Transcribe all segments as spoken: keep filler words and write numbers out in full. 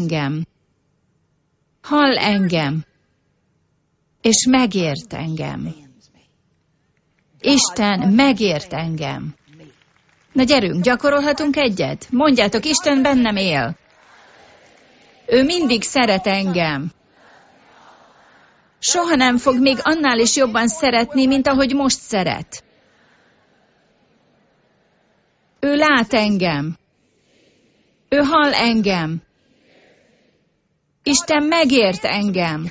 engem. Hall engem. És megért engem. Isten megért engem. Na gyerünk, gyakorolhatunk egyet? Mondjátok, Isten bennem él. Ő mindig szeret engem. Soha nem fog még annál is jobban szeretni, mint ahogy most szeret. Ő lát engem. Ő hall engem. Isten megért engem.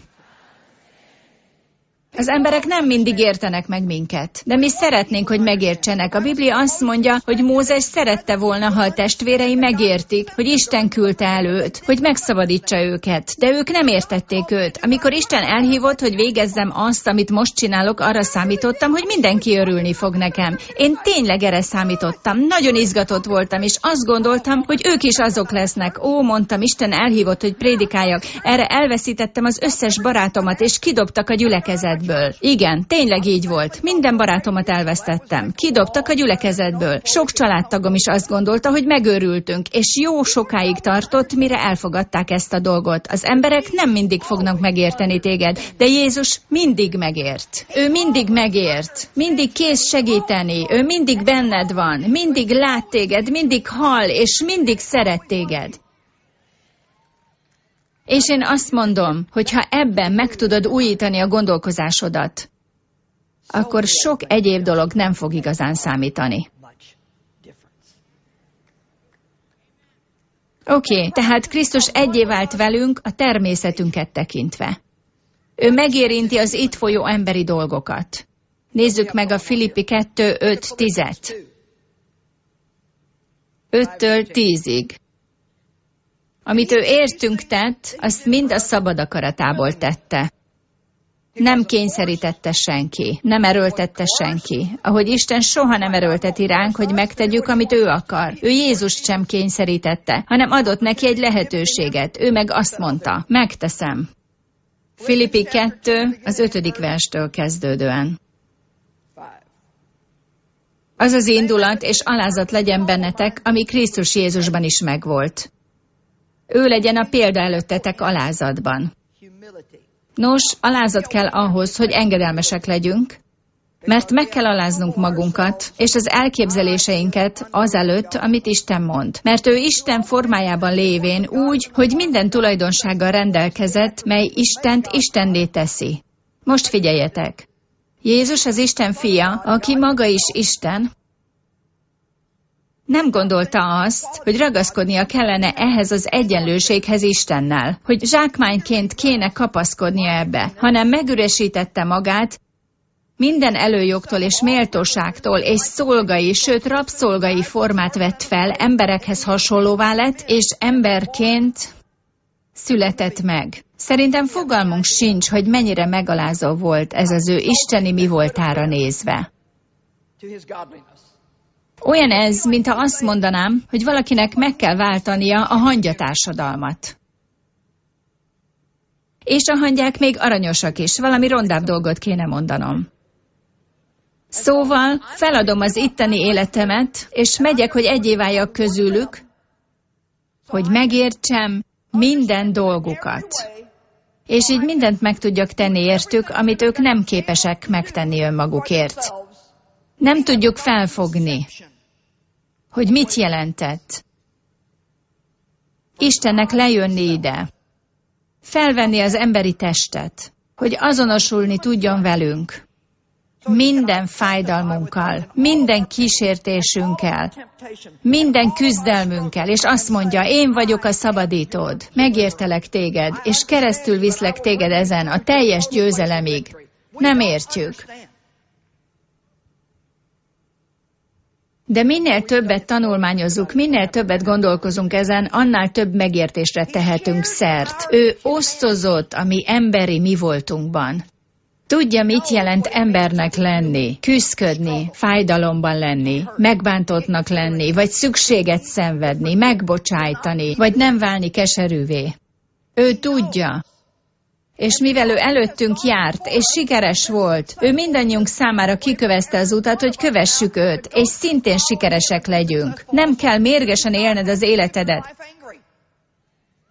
Az emberek nem mindig értenek meg minket, de mi szeretnénk, hogy megértsenek. A Biblia azt mondja, hogy Mózes szerette volna, ha a testvérei megértik, hogy Isten küldte el őt, hogy megszabadítsa őket, de ők nem értették őt. Amikor Isten elhívott, hogy végezzem azt, amit most csinálok, arra számítottam, hogy mindenki örülni fog nekem. Én tényleg erre számítottam, nagyon izgatott voltam, és azt gondoltam, hogy ők is azok lesznek. Ó, mondtam, Isten elhívott, hogy prédikáljak. Erre elveszítettem az összes barátomat, és kidobtak a gyülekezetből. Igen, tényleg így volt. Minden barátomat elvesztettem. Kidobtak a gyülekezetből. Sok családtagom is azt gondolta, hogy megőrültünk, és jó sokáig tartott, mire elfogadták ezt a dolgot. Az emberek nem mindig fognak megérteni téged, de Jézus mindig megért. Ő mindig megért. Mindig kész segíteni. Ő mindig benned van. Mindig lát téged, mindig hall, és mindig szeret téged. És én azt mondom, hogy ha ebben meg tudod újítani a gondolkozásodat, akkor sok egyéb dolog nem fog igazán számítani. Oké, okay, tehát Krisztus egyé vált velünk a természetünket tekintve. Ő megérinti az itt folyó emberi dolgokat. Nézzük meg a Filippi kettő öt tízet. öttől tízig. Amit ő értünk tett, azt mind a szabad akaratából tette. Nem kényszerítette senki, nem erőltette senki. Ahogy Isten soha nem erőlteti ránk, hogy megtegyük, amit ő akar. Ő Jézust sem kényszerítette, hanem adott neki egy lehetőséget. Ő meg azt mondta, megteszem. Filippi kettő, az ötödik verstől kezdődően. Az az indulat és alázat legyen bennetek, ami Krisztus Jézusban is megvolt. Ő legyen a példa előttetek alázatban. Nos, alázat kell ahhoz, hogy engedelmesek legyünk, mert meg kell aláznunk magunkat, és az elképzeléseinket azelőtt, amit Isten mond. Mert ő Isten formájában lévén úgy, hogy minden tulajdonsággal rendelkezett, mely Istent Istenné teszi. Most figyeljetek! Jézus az Isten fia, aki maga is Isten, nem gondolta azt, hogy ragaszkodnia kellene ehhez az egyenlőséghez Istennel, hogy zsákmányként kéne kapaszkodnia ebbe, hanem megüresítette magát minden előjogtól és méltóságtól, és szolgai, sőt rabszolgai formát vett fel, emberekhez hasonlóvá lett, és emberként született meg. Szerintem fogalmunk sincs, hogy mennyire megalázó volt ez az ő isteni mi voltára nézve. Olyan ez, mintha azt mondanám, hogy valakinek meg kell váltania a hangyatársadalmat. És a hangyák még aranyosak is, valami rondább dolgot kéne mondanom. Szóval feladom az itteni életemet, és megyek, hogy egyé váljak közülük, hogy megértsem minden dolgukat. És így mindent meg tudjak tenni értük, amit ők nem képesek megtenni önmagukért. Nem tudjuk felfogni, hogy mit jelentett Istennek lejönni ide, felvenni az emberi testet, hogy azonosulni tudjon velünk, minden fájdalmunkkal, minden kísértésünkkel, minden küzdelmünkkel, és azt mondja, én vagyok a szabadítód, megértelek téged, és keresztül viszlek téged ezen a teljes győzelemig. Nem értjük. De minél többet tanulmányozzuk, minél többet gondolkozunk ezen, annál több megértésre tehetünk szert. Ő osztozott a mi emberi mi voltunkban. Tudja, mit jelent embernek lenni, küszködni, fájdalomban lenni, megbántottnak lenni, vagy szükséget szenvedni, megbocsájtani, vagy nem válni keserűvé. Ő tudja. És mivel ő előttünk járt, és sikeres volt, ő mindannyiunk számára kikövezte az utat, hogy kövessük őt, és szintén sikeresek legyünk. Nem kell mérgesen élned az életedet.